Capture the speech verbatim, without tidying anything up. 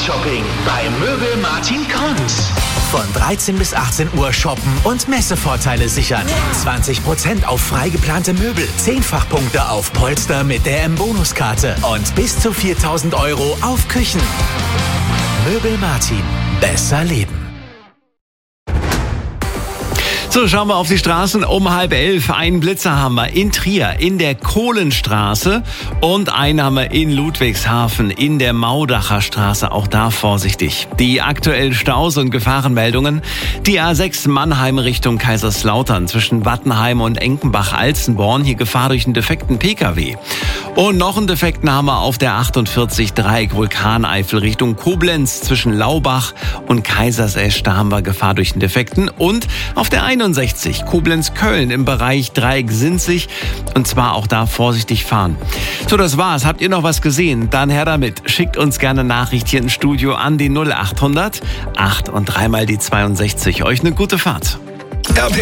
Weihnachtsshopping bei Möbel Martin Konz. Von dreizehn bis achtzehn Uhr shoppen und Messevorteile sichern. zwanzig Prozent auf frei geplante Möbel, zehn Fachpunkte auf Polster mit der M-Bonuskarte und bis zu viertausend Euro auf Küchen. Möbel Martin. Besser leben. So, schauen wir auf die Straßen. Um halb elf. Einen Blitzer haben wir in Trier in der Kohlenstraße und einen haben wir in Ludwigshafen in der Maudacher Straße. Auch da vorsichtig. Die aktuellen Staus und Gefahrenmeldungen. Die A sechs Mannheim Richtung Kaiserslautern zwischen Wattenheim und Enkenbach-Alzenborn. Hier Gefahr durch einen defekten Pkw. Und noch einen defekten haben wir auf der achtundvierzig Dreieck Vulkaneifel Richtung Koblenz zwischen Laubach und Kaisersesch. Da haben wir Gefahr durch einen defekten. Und auf der einundsechzig Koblenz-Köln im Bereich Dreieck Sinzig. Und zwar auch da vorsichtig fahren. So, das war's. Habt ihr noch was gesehen? Dann her damit. Schickt uns gerne eine Nachricht hier im Studio an die null achthundert acht und dreimal die zweiundsechzig. Euch eine gute Fahrt. R P